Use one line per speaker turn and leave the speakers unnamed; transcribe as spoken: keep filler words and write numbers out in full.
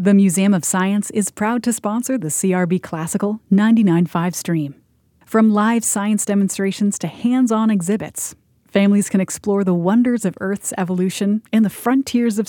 The Museum of Science is proud to sponsor the C R B Classical ninety-nine point five stream. From live science demonstrations to hands-on exhibits, families can explore the wonders of Earth's evolution and the frontiers of